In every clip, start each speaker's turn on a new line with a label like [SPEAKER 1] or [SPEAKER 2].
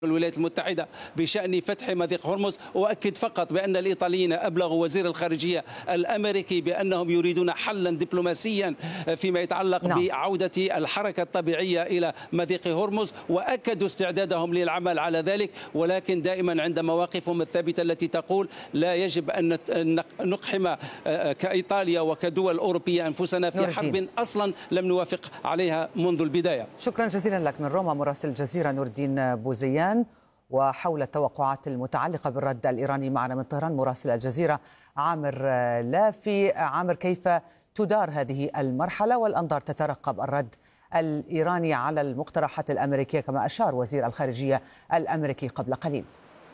[SPEAKER 1] الولايات المتحدة بشأن فتح مضيق هرمز. أؤكد فقط بأن الإيطاليين أبلغوا وزير الخارجية الأمريكي بأنهم يريدون حلا دبلوماسيا فيما يتعلق بعودة الحركة الطبيعية إلى مضيق هرمز، وأكدوا استعدادهم للعمل على ذلك، ولكن دائما عند مواقفهم الثابتة التي تقول لا يجب أن نقحم كإيطاليا وكدول أوروبية أنفسنا في حرب أصلا لم نوافق عليها منذ البداية.
[SPEAKER 2] شكرا جزيلا لك من روما مراسل الجزيرة نور الدين بوزيان. وحول التوقعات المتعلقة بالرد الإيراني معنا من طهران مراسل الجزيرة عامر لافي. عامر، كيف تدار هذه المرحلة والأنظار تترقب الرد الإيراني على المقترحات الأمريكية كما أشار وزير الخارجية الأمريكي قبل قليل؟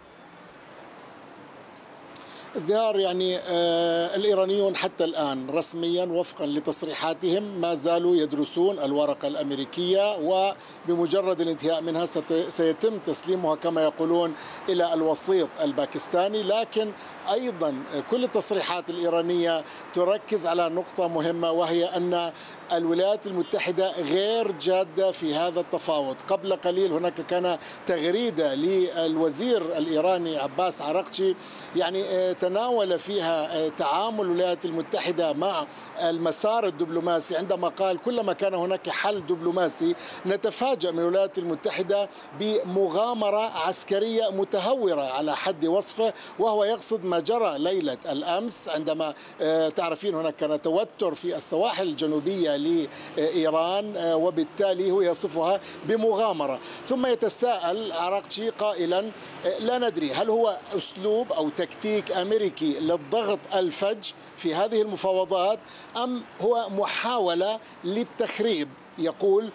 [SPEAKER 3] ازدهار، يعني الإيرانيون حتى الآن رسميا وفقا لتصريحاتهم ما زالوا يدرسون الورقة الأمريكية، وبمجرد الانتهاء منها سيتم تسليمها كما يقولون إلى الوسيط الباكستاني. لكن أيضا كل التصريحات الإيرانية تركز على نقطة مهمة، وهي أن الولايات المتحدة غير جادة في هذا التفاوض. قبل قليل هناك كان تغريدة للوزير الإيراني عباس عراقجي يعني تناول فيها تعامل الولايات المتحدة مع المسار الدبلوماسي، عندما قال كلما كان هناك حل دبلوماسي نتفاجأ من الولايات المتحدة بمغامرة عسكرية متهورة على حد وصفه، وهو يقصد ما جرى ليلة الأمس عندما تعرفين هناك كان توتر في السواحل الجنوبية لإيران، وبالتالي هو يصفها بمغامرة. ثم يتساءل عراقجي قائلا لا ندري هل هو أسلوب أو تكتيك أمريكي للضغط الفج في هذه المفاوضات أم هو محاولة للتخريب يقول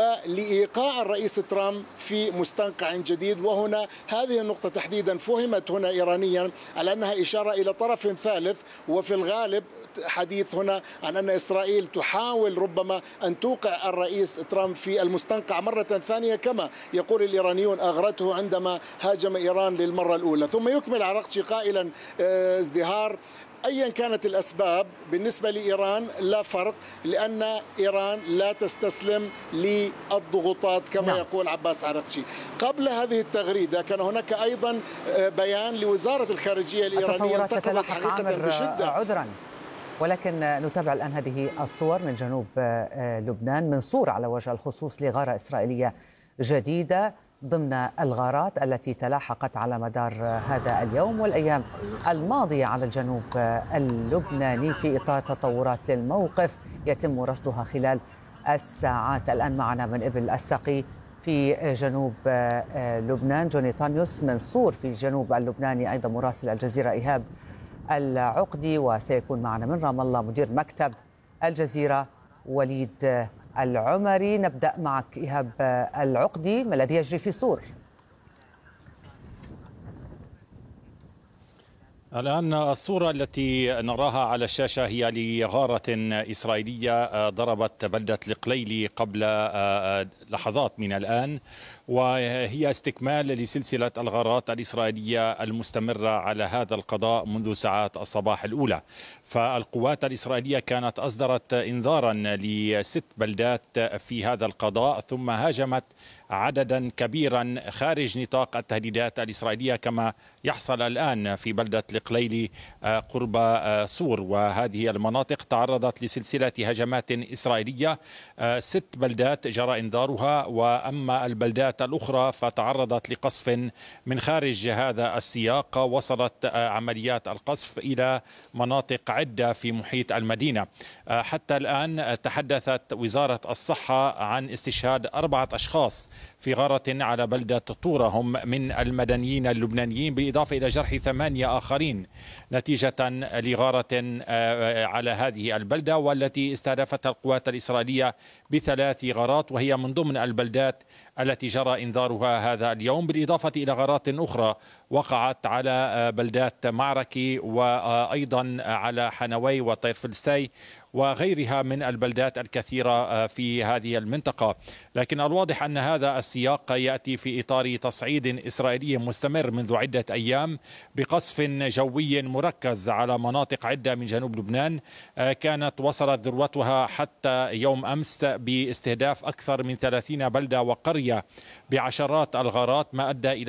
[SPEAKER 3] ولإيقاع الرئيس ترامب في مستنقع جديد. وهنا هذه النقطة تحديدا فهمت هنا إيرانيا على أنها إشارة إلى طرف ثالث، وفي الغالب حديث هنا عن أن إسرائيل تحاول ربما أن توقع الرئيس ترامب في المستنقع مرة ثانية كما يقول الإيرانيون أغرته عندما هاجم إيران للمرة الأولى. ثم يكمل عراقجي قائلا ازدهار أيا كانت الأسباب بالنسبة لإيران لا فرق، لأن إيران لا تستسلم للضغوطات كما يقول عباس عراقجي. قبل هذه التغريدة كان هناك أيضا بيان لوزارة الخارجية الإيرانية
[SPEAKER 2] انتقدت حقيقة بشدة عذرا، ولكن نتابع الآن هذه الصور من جنوب لبنان. منصور على وجه الخصوص لغارة إسرائيلية جديدة ضمن الغارات التي تلاحقت على مدار هذا اليوم والأيام الماضية على الجنوب اللبناني في إطار تطورات للموقف يتم رصدها خلال الساعات. الآن معنا من إبل السقي في جنوب لبنان جوني طانيوس. منصور في الجنوب اللبناني أيضا مراسل الجزيرة إيهاب العقدي، وسيكون معنا من رام الله مدير مكتب الجزيرة وليد العمري. نبدأ معك إيهاب العقدي، ما الذي يجري في صور؟
[SPEAKER 4] الآن الصورة التي نراها على الشاشة هي لغارة إسرائيلية ضربت بلدة القليلي قبل لحظات من الآن، وهي استكمال لسلسلة الغارات الإسرائيلية المستمرة على هذا القضاء منذ ساعات الصباح الأولى. فالقوات الإسرائيلية كانت أصدرت إنذارا ل6 بلدات في هذا القضاء، ثم هاجمت عددا كبيرا خارج نطاق التهديدات الإسرائيلية كما يحصل الآن في بلدة القليلي قرب صور. وهذه المناطق تعرضت لسلسلة هجمات إسرائيلية، 6 بلدات جرى إنذارها، وأما البلدات الأخرى فتعرضت لقصف من خارج هذا السياق. وصلت عمليات القصف إلى مناطق عدة في محيط المدينة. حتى الآن تحدثت وزارة الصحة عن استشهاد 4 أشخاص في غارة على بلدة طورة هم من المدنيين اللبنانيين، بالإضافة إلى جرح 8 آخرين نتيجة لغارة على هذه البلدة، والتي استهدفتها القوات الإسرائيلية ب3 غارات، وهي من ضمن البلدات التي جرى إنذارها هذا اليوم، بالإضافة إلى غارات أخرى وقعت على بلدات معركي وأيضا على حنوي وطير فلسطي وغيرها من البلدات الكثيرة في هذه المنطقة. لكن الواضح أن هذا السياق يأتي في إطار تصعيد إسرائيلي مستمر منذ عدة أيام بقصف جوي مركز على مناطق عدة من جنوب لبنان، كانت وصلت ذروتها حتى يوم أمس باستهداف أكثر من 30 بلدة وقرية بعشرات الغارات، ما أدى إلى